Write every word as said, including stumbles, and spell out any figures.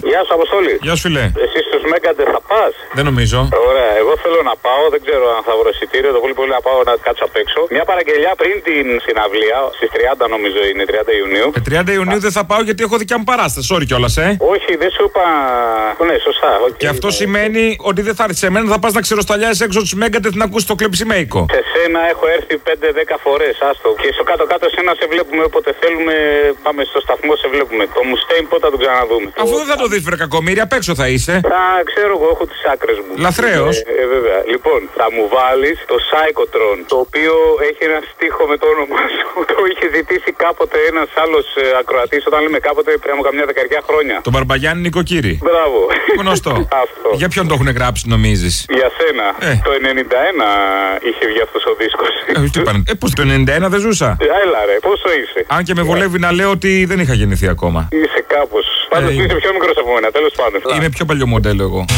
Γεια σου, Αποστόλη. Γεια σου, φιλέ. Εσύ στους Μέγκαντε θα πας? Δεν νομίζω. Ωραία, εγώ θέλω να πάω, δεν ξέρω αν θα βρω εισιτήριο. Το πολύ πολύ να πάω να κάτσω απ' έξω. Μια παραγγελιά πριν την συναυλία, στις τριάντα νομίζω είναι, τριάντα Ιουνίου. Ε, τριάντα Ιουνίου δεν θα πάω γιατί έχω δικιά μου παράσταση. Sorry κιόλας, ε. Όχι, δεν σου είπα. Ναι, σωστά. Okay. Και αυτό σημαίνει ότι δεν θα έρθει σε μένα, θα πας να ξεροσταλιάσεις έξω τους Μέγκαντε να ακούσει το κλεψιμέικο. Σε σένα έχω έρθει πέντε δέκα φορές, άστο. Και στο κάτω-κάτω σένα σε βλέπουμε όποτε θέλουμε. Πάμε στο σταθμό, σε βλέπουμε. Το Μουστέιν πότε θα τον ξαναδούμε. Αφού δεν θα το δεις, βρε κακομοίρη, απ' έξω θα είσαι. Θα ξέρω εγώ, έχω τις άκρες μου. Λαθρέος. Ε, ε, βέβαια. Λοιπόν, θα μου βάλεις το Psychotron, το οποίο έχει ένα στίχο με το όνομά σου. Το είχε ζητήσει κάποτε ένας άλλος ε, ακροατής, όταν λέμε κάποτε πριν από καμιά δεκαετία χρόνια. Τον Μπαρμπαγιάννη Νοικοκύρη. Μπράβο. Γνωστό. Αυτό. Για ποιον το έχουν γράψει, νομίζεις? Για σένα. Ε. Το ενενήντα ένα είχε βγει αυτός ο δίσκος. Ε, τι είπαν, ε, πώς το ενενήντα ένα δεν ζούσα. Έλα ρε, πόσο είσαι? Αν και με βολεύει να λέω ότι δεν είχα γεννηθεί ακόμα. Είσαι κάπως. Πάντως Ε, είσαι πιο μικρός από μένα, τέλος πάντων. Είμαι πιο παλιό μοντέλο εγώ.